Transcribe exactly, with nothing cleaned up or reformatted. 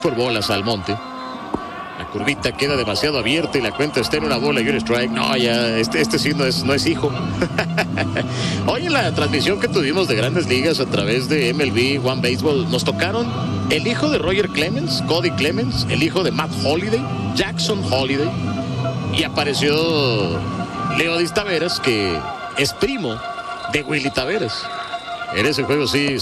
por bolas al monte. La curvita queda demasiado abierta y la cuenta está en una bola y un strike. No, ya, este, este sí no es, no es hijo. Hoy en la transmisión que tuvimos de Grandes Ligas a través de M L B One Baseball, nos tocaron el hijo de Roger Clemens, Cody Clemens, el hijo de Matt Holliday, Jackson Holliday, y apareció Leody Taveras, que es primo de Willy Taveras. En ese juego sí